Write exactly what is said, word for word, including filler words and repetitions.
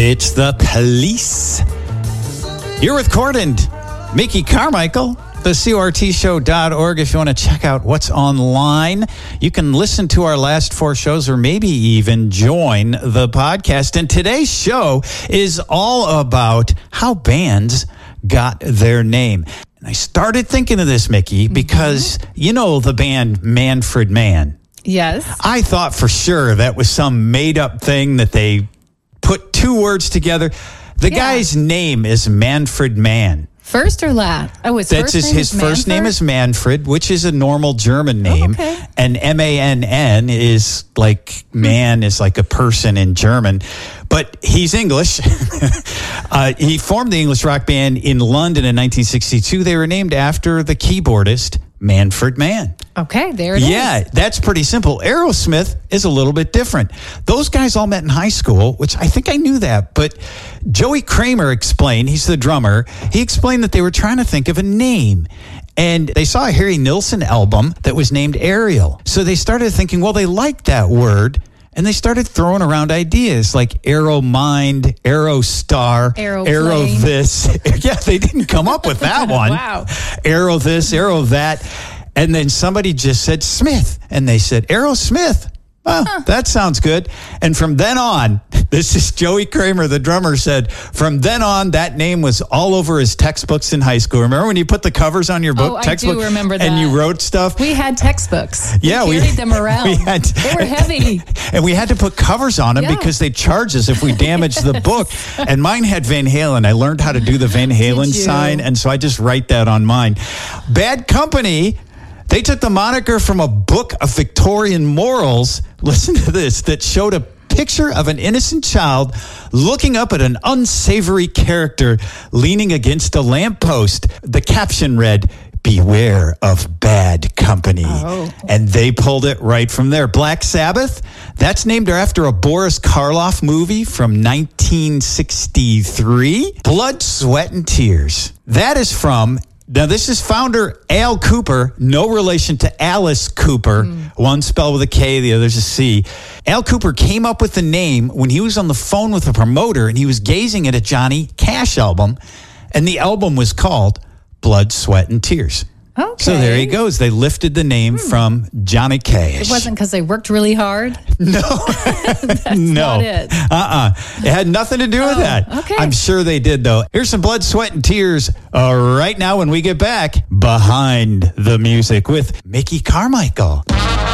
It's the police. You're with Cord and Mickey Carmichael, the C O R T show dot org. If you want to check out what's online, you can listen to our last four shows or maybe even join the podcast. And today's show is all about how bands got their name. And I started thinking of this, Mickey, because mm-hmm. you know the band Manfred Mann. Yes. I thought for sure that was some made-up thing that they put two words together. The yeah. guy's name is Manfred Mann. First or last? Oh, his That's first his, name his is first name is Manfred, which is a normal German name. Oh, okay. And M A N N is like, man is like a person in German. But he's English. uh, he formed the English rock band in London in nineteen sixty-two. They were named after the keyboardist, Manfred Mann. Okay, there it yeah, is. Yeah, that's pretty simple. Aerosmith is a little bit different. Those guys all met in high school, which I think I knew that. But Joey Kramer explained, he's the drummer, he explained that they were trying to think of a name. And they saw a Harry Nilsson album that was named Ariel. So they started thinking, well, they liked that word. And they started throwing around ideas like Aero Mind, Aero Star, Aeroplane. Aero this. Yeah, they didn't come up with that one. Wow. Aero this, Aero that. And then somebody just said Smith. And they said, Aerosmith. Well, huh. that sounds good. And from then on, this is Joey Kramer, the drummer, said, from then on, that name was all over his textbooks in high school. Remember when you put the covers on your book? Oh, textbook, I do remember that. And you wrote stuff? We had textbooks. Yeah, we we carried them around. We had, they were heavy. And we had to put covers on them yeah. because they charged us if we damaged the book. And mine had Van Halen. I learned how to do the Van Halen sign, and so I just write that on mine. Bad Company. They took the moniker from a book of Victorian morals, listen to this, that showed a picture of an innocent child looking up at an unsavory character leaning against a lamppost. The caption read, beware of bad company. Oh. And they pulled it right from there. Black Sabbath, that's named after a Boris Karloff movie from nineteen sixty-three. Blood, Sweat, and Tears. That is from... Now, this is founder Al Cooper, no relation to Alice Cooper. Mm. One spelled with a K, the other's a C. Al Cooper came up with the name when he was on the phone with a promoter and he was gazing at a Johnny Cash album, and the album was called Blood, Sweat, and Tears. Okay. So there he goes. They lifted the name hmm. from Johnny Cash. It wasn't because they worked really hard? No. That's no. not it. Uh-uh. It had nothing to do oh, with that. Okay. I'm sure they did, though. Here's some Blood, Sweat, and Tears uh, right now when we get back behind the music with Mickey Carmichael.